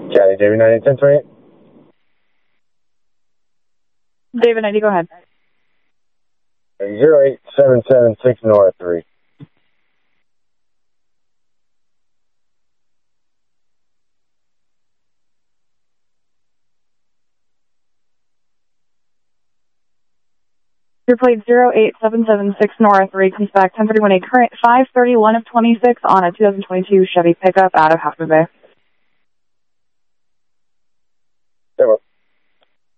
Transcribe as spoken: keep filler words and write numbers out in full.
Caddy, David ninety, ten twenty-eight. David ninety, go ahead. zero eight seven seven six Nora three. Your plate zero eight seven seven six Nora three comes back ten thirty-one A current five thirty-one of twenty-six on a two thousand twenty-two Chevy pickup out of Half Moon Bay. There we go.